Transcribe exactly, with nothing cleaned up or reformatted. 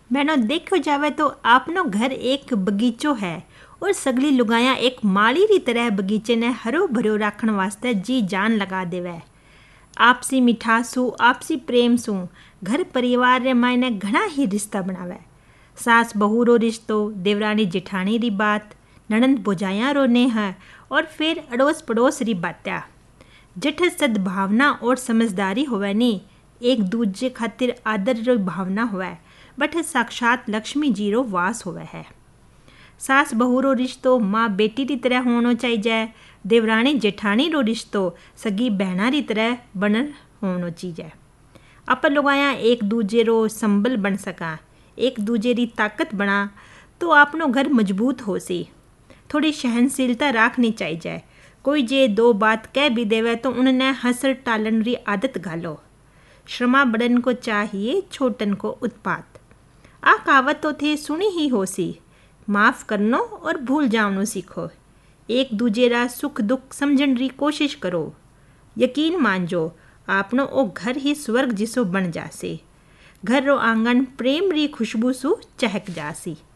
बहनों देखो जावे तो आपनो घर एक बगीचो है और सगली लुगाया एक माली री तरह बगीचे ने हरो भरो राखण वास्ते जी जान लगा देवे। आपसी मिठासू आपसी प्रेम सू घर परिवार रे मायने घना ही रिश्ता बनावे। सास बहू रो रिश्तो, देवरानी जिठानी री बात, नणंद भौजाया रो नेह और फिर अड़ोस पड़ोस री बात्या। जठ सद्भावना और समझदारी होवे नी, एक दूजे खातिर आदर रो भावना होवे, बट साक्षात लक्ष्मी जी रो वास होवे है। सास बहू रो रिश्तो माँ बेटी री तरह होनो चाहिए। देवरानी जेठानी रो रिश्तो सगी बहना री तरह बन होनो चाहिए। अपन लोगाया एक दूजे रो संबल बन सका, एक दूजे री ताकत बना तो आपनो घर मजबूत हो सी। थोड़ी सहनशीलता राखनी चाहिए। कोई जे दो बात कह भी देवे तो उन्हें हंसर टालन री आदत घालो। श्रमा बड़न को चाहिए, छोटन को उत्पात। आ कहावत तो थे सुनी ही हो सी। माफ़ करनो और भूल जावनो सीखो। एक दूजे रा सुख दुख समझण री कोशिश करो। यकीन मानजो आपनो ओ घर ही स्वर्ग जिसो बन जासे। घर रो आंगन प्रेम री खुशबू सु चहक जासी।